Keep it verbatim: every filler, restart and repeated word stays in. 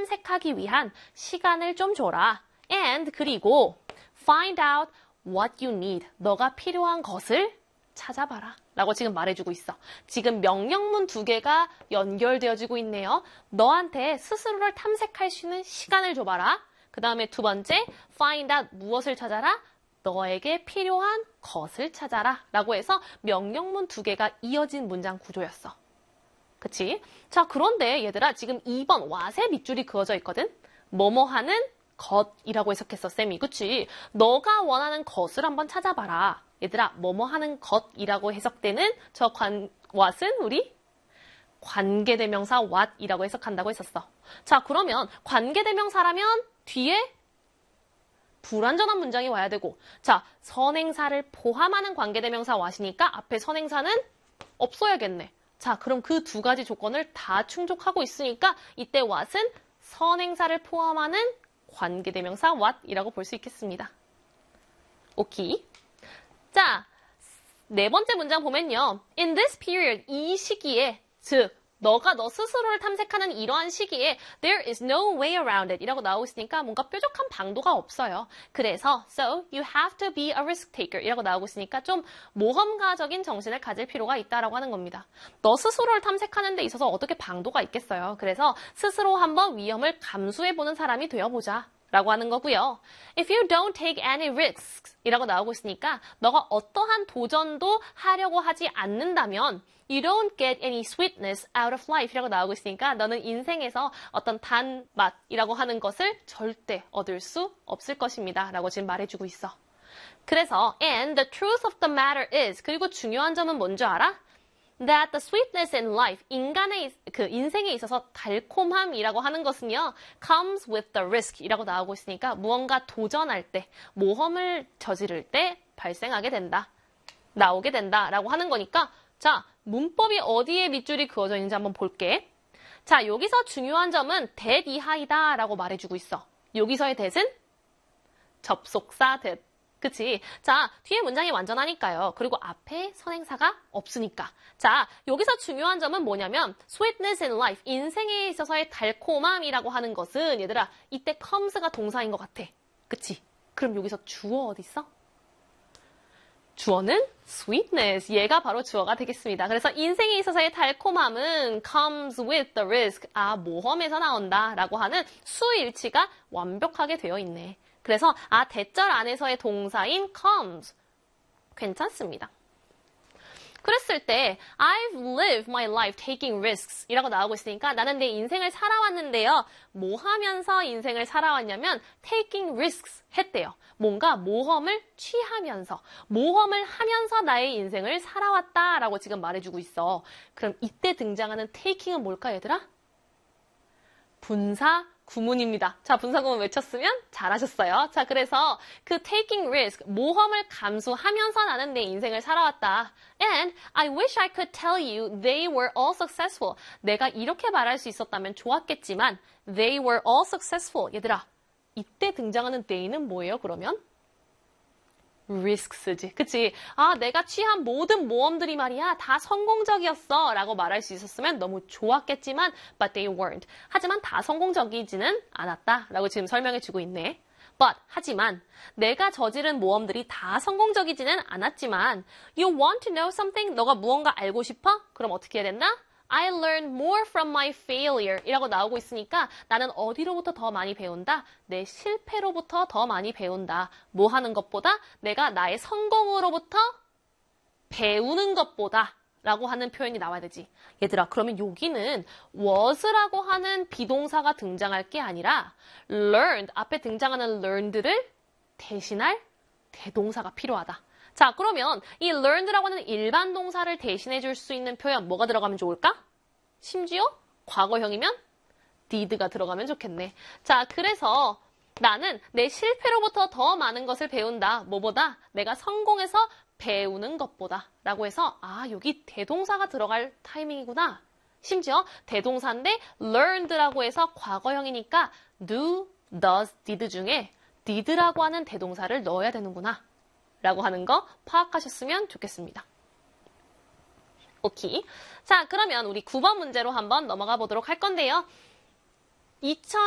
탐색하기 위한 시간을 좀 줘라. And 그리고 find out what you need. 너가 필요한 것을 찾아봐라. 라고 지금 말해주고 있어. 지금 명령문 두 개가 연결되어지고 있네요. 너한테 스스로를 탐색할 수 있는 시간을 줘봐라. 그 다음에 두 번째, find out 무엇을 찾아라? 너에게 필요한 것을 찾아라. 라고 해서 명령문 두 개가 이어진 문장 구조였어. 그치? 자, 그런데 얘들아, 지금 이 번 what의 밑줄이 그어져 있거든? 뭐뭐 하는 것이라고 해석했어, 쌤이. 그치? 너가 원하는 것을 한번 찾아봐라. 얘들아, 뭐뭐 하는 것이라고 해석되는 저 관, what은 우리 관계대명사 what이라고 해석한다고 했었어. 자, 그러면 관계대명사라면 뒤에 불완전한 문장이 와야 되고, 자, 선행사를 포함하는 관계대명사 what이니까 앞에 선행사는 없어야겠네. 자, 그럼 그 두 가지 조건을 다 충족하고 있으니까 이때 what은 선행사를 포함하는 관계대명사 what이라고 볼 수 있겠습니다. 오케이. 자, 네 번째 문장 보면요. In this period, 이 시기에, 즉, 너가 너 스스로를 탐색하는 이러한 시기에 there is no way around it 이라고 나오고 있으니까 뭔가 뾰족한 방도가 없어요. 그래서 so you have to be a risk taker 이라고 나오고 있으니까 좀 모험가적인 정신을 가질 필요가 있다라고 하는 겁니다. 너 스스로를 탐색하는 데 있어서 어떻게 방도가 있겠어요. 그래서 스스로 한번 위험을 감수해보는 사람이 되어보자. 라고 하는 거고요. If you don't take any risks 이라고 나오고 있으니까 너가 어떠한 도전도 하려고 하지 않는다면 You don't get any sweetness out of life 이라고 나오고 있으니까 너는 인생에서 어떤 단맛이라고 하는 것을 절대 얻을 수 없을 것입니다. 라고 지금 말해주고 있어. 그래서 And the truth of the matter is 그리고 중요한 점은 뭔지 알아? That the sweetness in life, 인간의 그 인생에 있어서 달콤함이라고 하는 것은요, comes with the risk 이라고 나오고 있으니까 무언가 도전할 때, 모험을 저지를 때 발생하게 된다, 나오게 된다라고 하는 거니까, 자, 문법이 어디에 밑줄이 그어져 있는지 한번 볼게. 자, 여기서 중요한 점은 that 이하이다 라고 말해주고 있어. 여기서의 that은 접속사 that. 그치? 자, 뒤에 문장이 완전하니까요. 그리고 앞에 선행사가 없으니까. 자, 여기서 중요한 점은 뭐냐면 sweetness in life, 인생에 있어서의 달콤함이라고 하는 것은 얘들아, 이때 comes가 동사인 것 같아. 그치? 그럼 여기서 주어 어디 있어? 주어는 sweetness, 얘가 바로 주어가 되겠습니다. 그래서 인생에 있어서의 달콤함은 comes with the risk, 아, 모험에서 나온다 라고 하는 수일치가 완벽하게 되어 있네. 그래서 아, 대절 안에서의 동사인 comes 괜찮습니다. 그랬을 때 I've lived my life taking risks 이라고 나오고 있으니까 나는 내 인생을 살아왔는데요. 뭐 하면서 인생을 살아왔냐면 taking risks 했대요. 뭔가 모험을 취하면서 모험을 하면서 나의 인생을 살아왔다라고 지금 말해주고 있어. 그럼 이때 등장하는 taking은 뭘까 얘들아? 분사 구문입니다. 자, 분사구문 외쳤으면 잘하셨어요. 자, 그래서 그 taking risk, 모험을 감수하면서 나는 내 인생을 살아왔다. And I wish I could tell you they were all successful. 내가 이렇게 말할 수 있었다면 좋았겠지만 they were all successful. 얘들아, 이때 등장하는 they는 뭐예요, 그러면? risks지. 그치? 아, 내가 취한 모든 모험들이 말이야 다 성공적이었어 라고 말할 수 있었으면 너무 좋았겠지만 but they weren't. 하지만 다 성공적이지는 않았다 라고 지금 설명해주고 있네. But, 하지만 내가 저지른 모험들이 다 성공적이지는 않았지만 you want to know something? 너가 무언가 알고 싶어? 그럼 어떻게 해야 된다? I learned more from my failure 이라고 나오고 있으니까 나는 어디로부터 더 많이 배운다? 내 실패로부터 더 많이 배운다. 뭐 하는 것보다? 내가 나의 성공으로부터 배우는 것보다 라고 하는 표현이 나와야 되지. 얘들아, 그러면 여기는 was라고 하는 비동사가 등장할 게 아니라 learned, 앞에 등장하는 learned를 대신할 대동사가 필요하다. 자, 그러면 이 learned라고 하는 일반 동사를 대신해 줄 수 있는 표현 뭐가 들어가면 좋을까? 심지어 과거형이면 did가 들어가면 좋겠네. 자, 그래서 나는 내 실패로부터 더 많은 것을 배운다. 뭐보다? 내가 성공해서 배우는 것보다 라고 해서 아, 여기 대동사가 들어갈 타이밍이구나. 심지어 대동사인데 learned라고 해서 과거형이니까 do, does, did 중에 did라고 하는 대동사를 넣어야 되는구나. 라고 하는 거 파악하셨으면 좋겠습니다. 오케이. 자, 그러면 우리 구 번 문제로 한번 넘어가 보도록 할 건데요. 이천